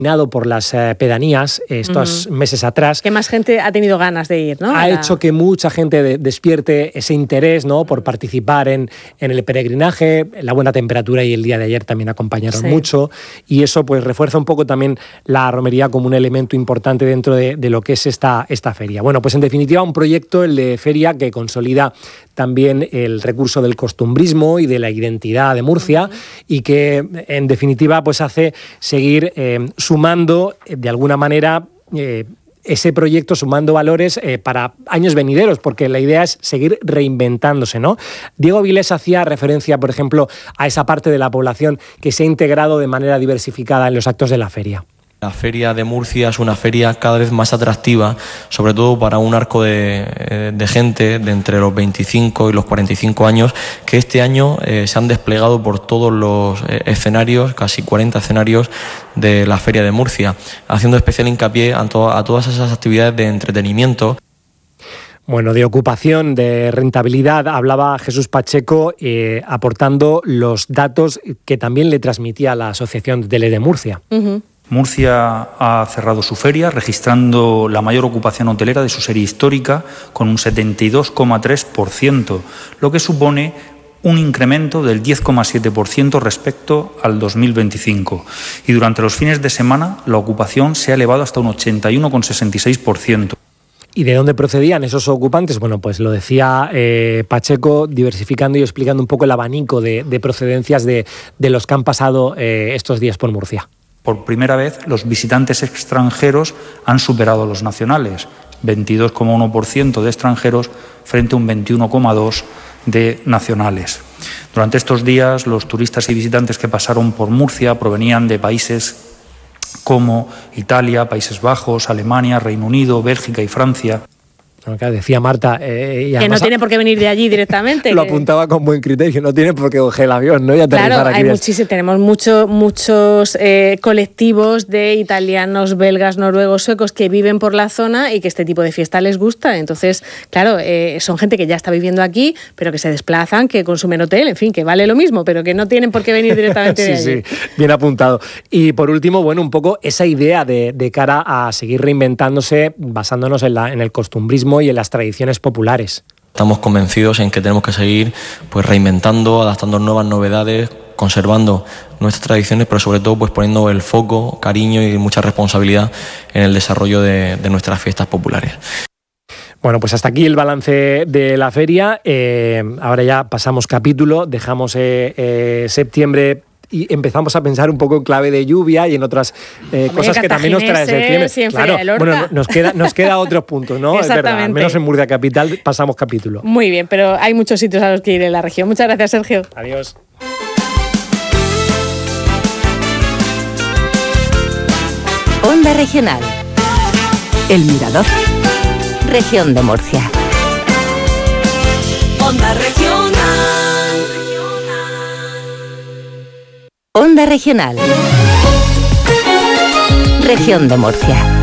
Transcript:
por las pedanías estos meses atrás. Que más gente ha tenido ganas de ir, ¿no? Ha hecho que mucha gente despierte ese interés, ¿no?, por participar en el peregrinaje. La buena temperatura y el día de ayer también acompañaron mucho, y eso pues refuerza un poco también la romería como un elemento importante dentro de lo que es esta feria. Bueno, pues en definitiva un proyecto, el de feria, que consolida también el recurso del costumbrismo y de la identidad de Murcia, y que en definitiva pues hace seguir sumando de alguna manera ese proyecto, sumando valores para años venideros, porque la idea es seguir reinventándose, ¿no? Diego Vilés hacía referencia, por ejemplo, a esa parte de la población que se ha integrado de manera diversificada en los actos de la feria. La Feria de Murcia es una feria cada vez más atractiva, sobre todo para un arco de gente de entre los 25 y los 45 años, que este año se han desplegado por todos los escenarios, casi 40 escenarios de la Feria de Murcia, haciendo especial hincapié a todas esas actividades de entretenimiento. Bueno, de ocupación, de rentabilidad, hablaba Jesús Pacheco, aportando los datos que también le transmitía la Asociación de Hoteles de Murcia. Murcia ha cerrado su feria registrando la mayor ocupación hotelera de su serie histórica con un 72,3%, lo que supone un incremento del 10,7% respecto al 2025. Y durante los fines de semana la ocupación se ha elevado hasta un 81,66%. ¿Y de dónde procedían esos ocupantes? Bueno, pues lo decía Pacheco, diversificando y explicando un poco el abanico de procedencias de los que han pasado estos días por Murcia. Por primera vez, los visitantes extranjeros han superado a los nacionales, 22,1% de extranjeros frente a un 21,2% de nacionales. Durante estos días, los turistas y visitantes que pasaron por Murcia provenían de países como Italia, Países Bajos, Alemania, Reino Unido, Bélgica y Francia. Decía Marta... que no tiene por qué venir de allí directamente. Lo apuntaba con buen criterio, no tiene por qué coger el avión, ¿no? Y aterrizar aquí. Claro, tenemos muchos colectivos de italianos, belgas, noruegos, suecos que viven por la zona y que este tipo de fiesta les gusta. Entonces, claro, son gente que ya está viviendo aquí, pero que se desplazan, que consumen hotel, en fin, que vale lo mismo, pero que no tienen por qué venir directamente de allí. Sí, bien apuntado. Y por último, bueno, un poco esa idea de cara a seguir reinventándose, basándonos en el costumbrismo y en las tradiciones populares. Estamos convencidos en que tenemos que seguir pues reinventando, adaptando nuevas novedades, conservando nuestras tradiciones, pero sobre todo pues poniendo el foco, cariño y mucha responsabilidad en el desarrollo de nuestras fiestas populares. Bueno, pues hasta aquí el balance de la feria. Ahora ya pasamos capítulo, dejamos septiembre y empezamos a pensar un poco en clave de lluvia y en otras cosas que también nos trae septiembre. Claro, bueno, nos queda otros puntos, ¿no? Es verdad, al menos en Murcia Capital pasamos capítulo. Muy bien, pero hay muchos sitios a los que ir en la región. Muchas gracias, Sergio. Adiós. Onda Regional. El Mirador. Región de Murcia. Onda Regional. Onda Regional. Región de Murcia.